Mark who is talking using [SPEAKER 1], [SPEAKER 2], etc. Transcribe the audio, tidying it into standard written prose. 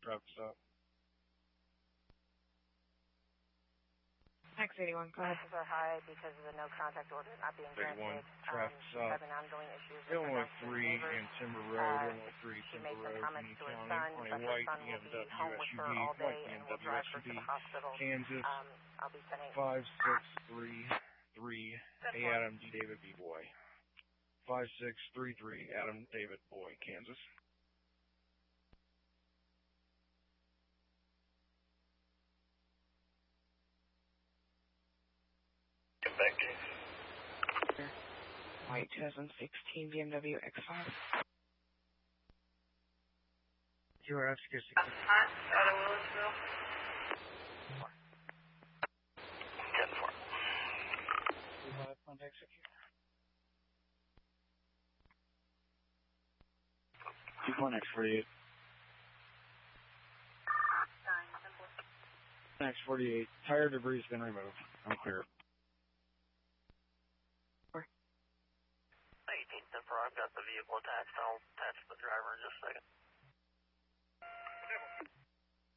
[SPEAKER 1] traffic stop.
[SPEAKER 2] X81, go ahead.
[SPEAKER 3] Prices are high because of the no contact order not being granted.
[SPEAKER 1] Traffic stop.
[SPEAKER 3] Having ongoing issues with
[SPEAKER 1] Illinois
[SPEAKER 3] the
[SPEAKER 1] 3
[SPEAKER 3] neighbors.
[SPEAKER 1] and Timber Road, Illinois 3,
[SPEAKER 3] She
[SPEAKER 1] Timber
[SPEAKER 3] made some
[SPEAKER 1] Road,
[SPEAKER 3] comments
[SPEAKER 1] Union
[SPEAKER 3] to her
[SPEAKER 1] County,
[SPEAKER 3] son,
[SPEAKER 1] on
[SPEAKER 3] but
[SPEAKER 1] a
[SPEAKER 3] her
[SPEAKER 1] white
[SPEAKER 3] son will be
[SPEAKER 1] BMW
[SPEAKER 3] home with her
[SPEAKER 1] SUV,
[SPEAKER 3] all day
[SPEAKER 1] white
[SPEAKER 3] and will
[SPEAKER 1] BMW
[SPEAKER 3] drive her to
[SPEAKER 1] SUV,
[SPEAKER 3] the hospital.
[SPEAKER 1] Kansas,
[SPEAKER 3] I'll be sending
[SPEAKER 1] 5633 Adam David B. Boy. 5633 Adam David Boy, Kansas.
[SPEAKER 4] Come back to
[SPEAKER 2] White 2016 BMW X5.
[SPEAKER 5] You are Oscar 6.
[SPEAKER 4] out of Willisville. 10-4.
[SPEAKER 5] Contact secure.
[SPEAKER 1] 21X48. X48. Tire debris has been removed. I'm clear.
[SPEAKER 4] 18-4, I've got the vehicle attached. I'll attach the driver in just a second.